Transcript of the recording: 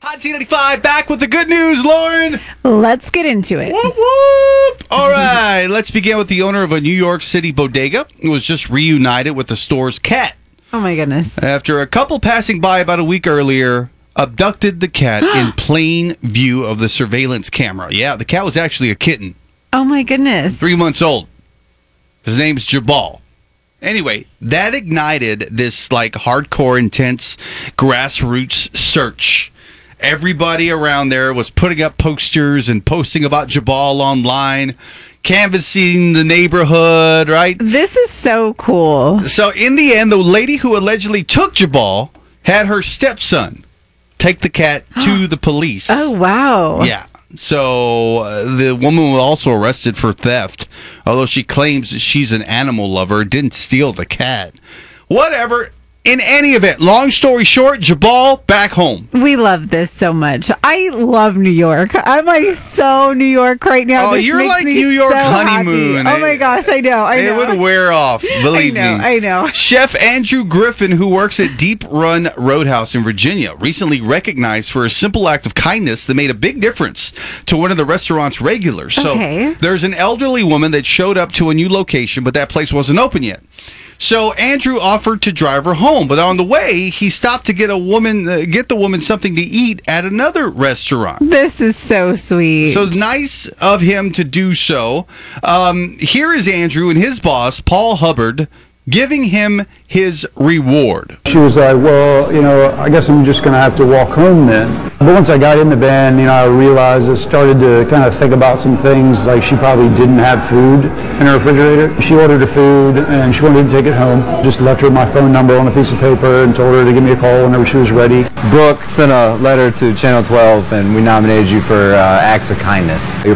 Hot C95 back with the good news, Lauren. Let's get into it. Whoop, whoop. All right, let's begin with the owner of a New York City bodega who was just reunited with the store's cat. Oh, my goodness. After a couple passing by about a week earlier, abducted the cat in plain view of the surveillance camera. Yeah, the cat was actually a kitten, Oh, my goodness. 3 months old. His name's Jabal. Anyway, that ignited this hardcore, intense grassroots search. Everybody around there was putting up posters and posting about Jabal online, canvassing the neighborhood, right? This is so cool. So in the end, the lady who allegedly took Jabal had her stepson take the cat to the police. Oh, wow. Yeah. So the woman was also arrested for theft, although she claims that she's an animal lover, didn't steal the cat. Whatever. In any event, long story short, Jabal back home. We love this so much. I love New York. I'm so New York right now. Oh, This you're makes like me New York so honeymoon. happy. Oh my gosh, I know. It would wear off, believe me. I know. Chef Andrew Griffin, who works at Deep Run Roadhouse in Virginia, recently recognized for a simple act of kindness that made a big difference to one of the restaurant's regulars. Okay. So there's an elderly woman that showed up to a new location, but that place wasn't open yet. So Andrew offered to drive her home, but on the way, he stopped to get the woman something to eat at another restaurant. This is so sweet. So nice of him to do so. Here is Andrew and his boss, Paul Hubbard, giving him his reward. She was like, well, I guess I'm just going to have to walk home then. But once I got in the van, I realized I started to kind of think about some things, like she probably didn't have food in her refrigerator. She ordered her food and she wanted to take it home. Just left her my phone number on a piece of paper and told her to give me a call whenever she was ready. Brooke sent a letter to Channel 12 and we nominated you for Acts of Kindness.